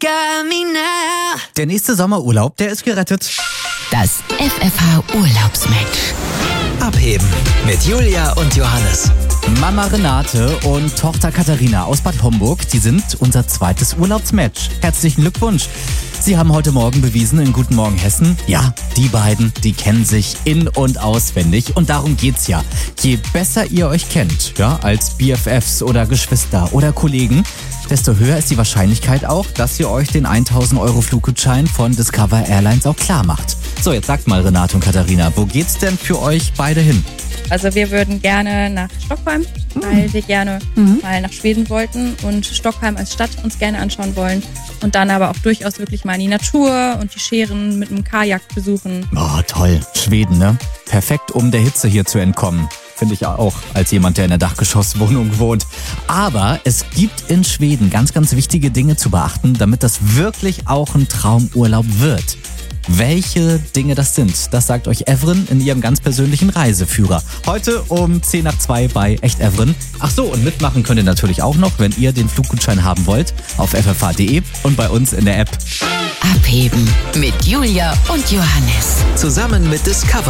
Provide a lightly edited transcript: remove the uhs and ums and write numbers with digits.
got me now. Der nächste Sommerurlaub, der ist gerettet. Das FFH-Urlaubsmatch. Abheben mit Julia und Johannes. Mama Renate und Tochter Katharina aus Bad Homburg, die sind unser zweites Urlaubsmatch. Herzlichen Glückwunsch. Sie haben heute Morgen bewiesen in Guten Morgen Hessen, ja, die beiden, die kennen sich in- und auswendig. Und darum geht's ja. Je besser ihr euch kennt, ja, als BFFs oder Geschwister oder Kollegen, desto höher ist die Wahrscheinlichkeit auch, dass ihr euch den 1.000 € Fluggutschein von Discover Airlines auch klar macht. So, jetzt sagt mal Renate und Katharina, wo geht's denn für euch beide hin? Also wir würden gerne nach Stockholm, weil wir gerne mal nach Schweden wollten und Stockholm als Stadt uns gerne anschauen wollen. Und dann aber auch durchaus wirklich mal in die Natur und die Schären mit einem Kajak besuchen. Oh, toll. Schweden, ne? Perfekt, um der Hitze hier zu entkommen. Finde ich auch, als jemand, der in der Dachgeschosswohnung wohnt. Aber es gibt in Schweden ganz, ganz wichtige Dinge zu beachten, damit das wirklich auch ein Traumurlaub wird. Welche Dinge das sind, das sagt euch Evren in ihrem ganz persönlichen Reiseführer. Heute um 1:10 bei Echt Evren. Ach so, und mitmachen könnt ihr natürlich auch noch, wenn ihr den Fluggutschein haben wollt, auf ffh.de und bei uns in der App. Abheben mit Julia und Johannes. Zusammen mit Discover